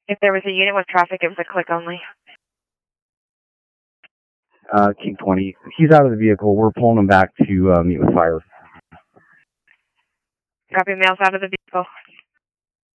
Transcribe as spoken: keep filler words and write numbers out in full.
If there was a unit with traffic, it was a click only. Uh, King twenty. He's out of the vehicle. We're pulling him back to uh, meet with fire. Copy, males out of the vehicle.